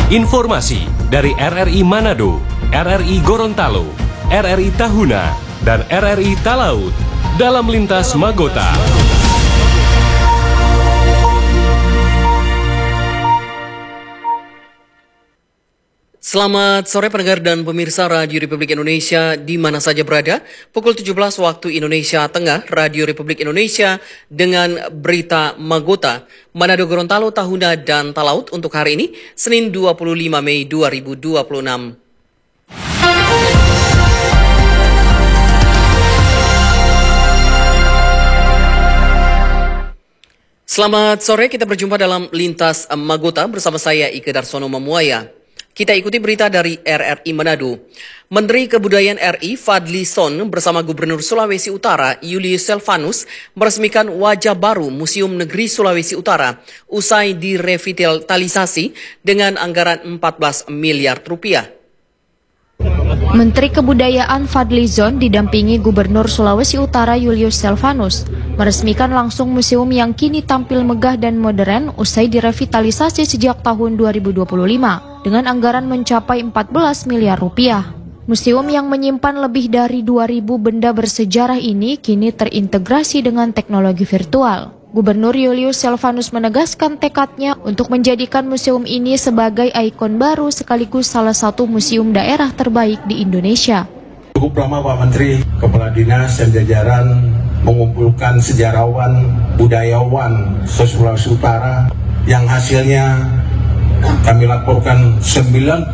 Informasi dari RRI Manado, RRI Gorontalo, RRI Tahuna, dan RRI Talaut dalam Lintas Magota. Selamat sore pendengar dan pemirsa Radio Republik Indonesia di mana saja berada. Pukul 17 waktu Indonesia Tengah, Radio Republik Indonesia dengan berita Magota, Manado, Gorontalo, Tahuna, dan Talaut untuk hari ini, Senin 25 Mei 2026. Selamat sore, kita berjumpa dalam Lintas Magota bersama saya Ike Darsono Mamuaya. Kita ikuti berita dari RRI Manado. Menteri Kebudayaan RI Fadli Son bersama Gubernur Sulawesi Utara Julius Selvanus meresmikan wajah baru Museum Negeri Sulawesi Utara usai direvitalisasi dengan anggaran 14 miliar rupiah. Menteri Kebudayaan Fadli Zon didampingi Gubernur Sulawesi Utara Julius Selvanus meresmikan langsung museum yang kini tampil megah dan modern usai direvitalisasi sejak tahun 2025 dengan anggaran mencapai 14 miliar rupiah. Museum yang menyimpan lebih dari 2.000 benda bersejarah ini kini terintegrasi dengan teknologi virtual. Gubernur Julius Selvanus menegaskan tekadnya untuk menjadikan museum ini sebagai ikon baru sekaligus salah satu museum daerah terbaik di Indonesia. Cukup lama Pak Menteri, Kepala Dinas dan jajaran mengumpulkan sejarawan, budayawan Sulawesi Utara yang hasilnya kami laporkan 90%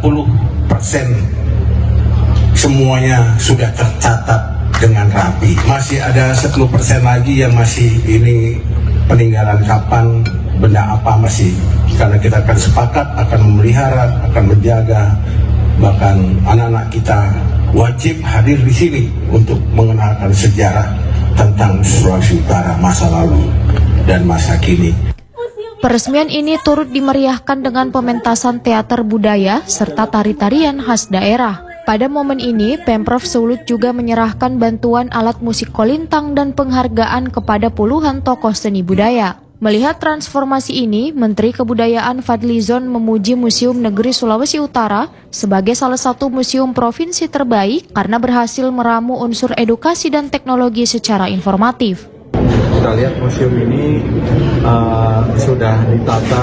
semuanya sudah tercatat dengan rapi. Masih ada 10% lagi yang masih ini peninggalan kapan, benda apa masih, karena kita akan sepakat akan memelihara, akan menjaga, bahkan anak-anak kita wajib hadir di sini untuk mengenalkan sejarah tentang Sulawesi Utara masa lalu dan masa kini. Peresmian ini turut dimeriahkan dengan pementasan teater budaya serta tari-tarian khas daerah. Pada momen ini, Pemprov Sulut juga menyerahkan bantuan alat musik kolintang dan penghargaan kepada puluhan tokoh seni budaya. Melihat transformasi ini, Menteri Kebudayaan Fadli Zon memuji Museum Negeri Sulawesi Utara sebagai salah satu museum provinsi terbaik karena berhasil meramu unsur edukasi dan teknologi secara informatif. Kita lihat museum ini sudah ditata